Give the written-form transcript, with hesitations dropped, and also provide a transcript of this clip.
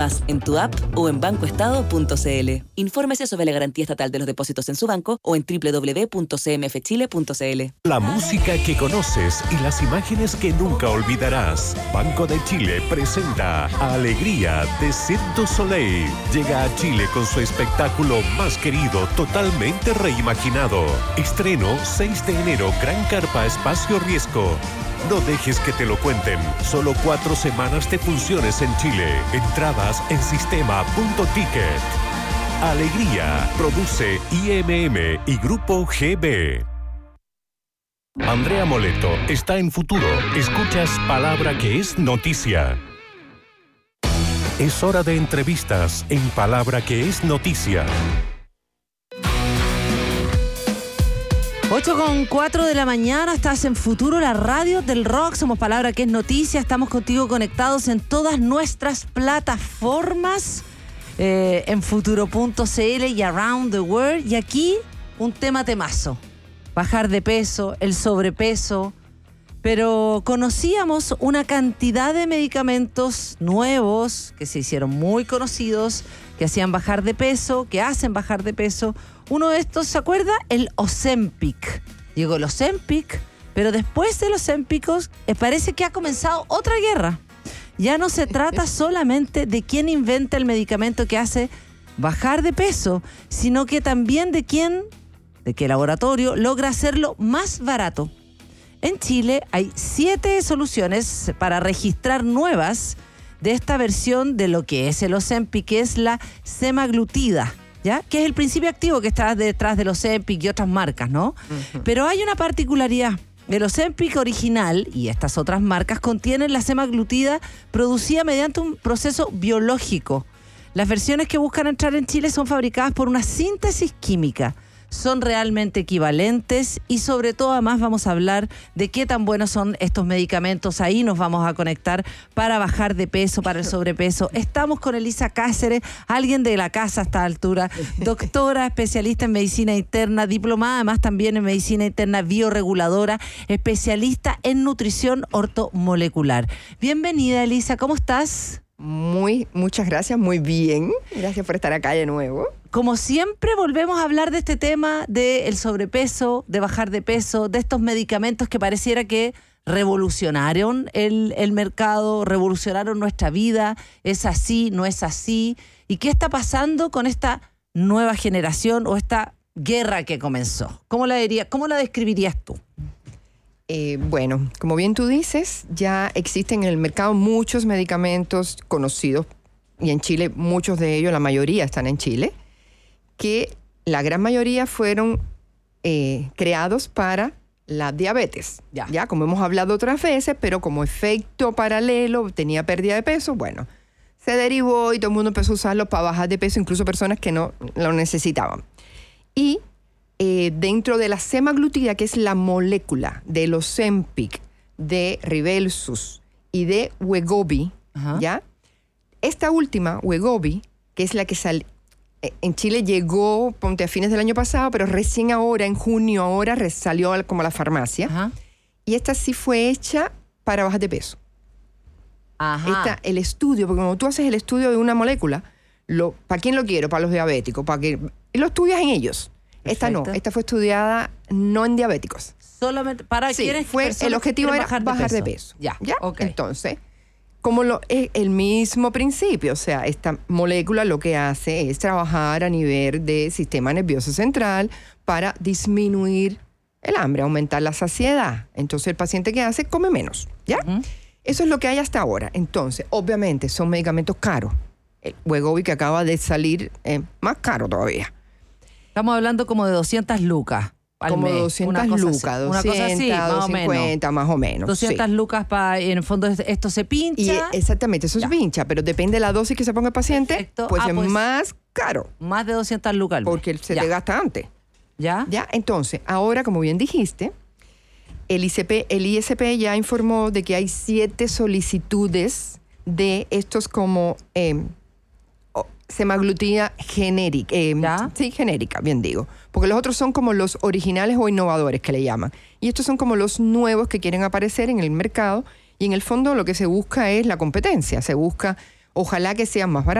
más en tu app o en bancoestado.cl. Infórmese sobre la garantía estatal de los depósitos en su banco o en www.cmfchile.cl. La música que conoces y las imágenes que nunca olvidarás. Banco de Chile presenta Alegría de Cirque du Soleil. Llega a Chile con su espectáculo más querido, totalmente reimaginado. Estreno 6 de enero, Gran Carpa Espacio Riesgo. No dejes que te lo cuenten. Solo 4 semanas de funciones en Chile. Entradas en sistema.ticket. Alegría. Produce IMM y Grupo GB. Andrea Moleto está en Futuro. Escuchas Palabra que es Noticia. Es hora de entrevistas en Palabra que es Noticia. 8:04 de la mañana, estás en Futuro, la radio del rock. Somos Palabra que es Noticia. Estamos contigo conectados en todas nuestras plataformas, en futuro.cl y around the world. Y aquí un temazo. Bajar de peso, el sobrepeso. Pero conocíamos una cantidad de medicamentos nuevos que se hicieron muy conocidos, que hacían bajar de peso, que hacen bajar de peso. Uno de estos, ¿se acuerda? El Ozempic. Llegó el Ozempic, pero después de los Ozempicos parece que ha comenzado otra guerra. Ya no se trata solamente de quién inventa el medicamento que hace bajar de peso, sino que también de qué laboratorio logra hacerlo más barato. En Chile hay 7 soluciones para registrar nuevas de esta versión de lo que es el Ozempic, que es la semaglutida, ¿ya? Que es el principio activo que está detrás del Ozempic y otras marcas, ¿no? Uh-huh. Pero hay una particularidad. El Ozempic original y estas otras marcas contienen la semaglutida producida mediante un proceso biológico. Las versiones que buscan entrar en Chile son fabricadas por una síntesis química. Son realmente equivalentes y sobre todo además vamos a hablar de qué tan buenos son estos medicamentos. Ahí nos vamos a conectar para bajar de peso, para el sobrepeso. Estamos con Elisa Cáceres, alguien de la casa a esta altura, doctora, especialista en medicina interna, diplomada además también en medicina interna, bioreguladora, especialista en nutrición ortomolecular. Bienvenida, Elisa, ¿cómo estás? Muchas gracias, muy bien. Gracias por estar acá de nuevo. Como siempre, volvemos a hablar de este tema del sobrepeso, de bajar de peso, de estos medicamentos que pareciera que revolucionaron el mercado, revolucionaron nuestra vida. ¿Es así? ¿No es así? ¿Y qué está pasando con esta nueva generación o esta guerra que comenzó? ¿Cómo la describirías tú? Bueno, como bien tú dices, ya existen en el mercado muchos medicamentos conocidos y en Chile muchos de ellos, la mayoría están en Chile, que la gran mayoría fueron creados para la diabetes. Ya, como hemos hablado otras veces, pero como efecto paralelo tenía pérdida de peso, bueno, se derivó y todo el mundo empezó a usarlo para bajar de peso, incluso personas que no lo necesitaban. Y dentro de la semaglutida, que es la molécula del Ozempic, de Rybelsus y de Wegovy, ¿ya? Esta última, Wegovy, que es la que en Chile llegó, ponte, a fines del año pasado, pero recién ahora, en junio, salió como a la farmacia. Ajá. Y esta sí fue hecha para bajar de peso. Ajá. El estudio, porque cuando tú haces el estudio de una molécula, ¿para quién lo quiero? Para los diabéticos, y lo estudias en ellos. Perfecto. Esta no, esta fue estudiada no en diabéticos. Solamente para quienes el objetivo era bajar de peso. Ya. Okay. Entonces, como es el mismo principio, o sea, esta molécula lo que hace es trabajar a nivel del sistema nervioso central para disminuir el hambre, aumentar la saciedad. Entonces, el paciente que hace come menos, ¿ya? Uh-huh. Eso es lo que hay hasta ahora. Entonces, obviamente, son medicamentos caros. El Wegovy que acaba de salir más caro todavía. Estamos hablando como de 200 lucas al como mes. 200 lucas, 200, una cosa así, más 250, más o menos. 200 sí. lucas en el fondo esto se pincha. Y exactamente, eso se pincha, pero depende de la dosis que se ponga el paciente, pues es más caro. Más de 200 lucas al mes. Porque se te gasta antes. ¿Ya? Entonces, ahora, como bien dijiste, el ISP ya informó de que hay 7 solicitudes de estos como semaglutida genérica. Sí, genérica, bien digo. Porque los otros son como los originales o innovadores que le llaman. Y estos son como los nuevos que quieren aparecer en el mercado. Y en el fondo lo que se busca es la competencia. Se busca, ojalá que sean más baratos.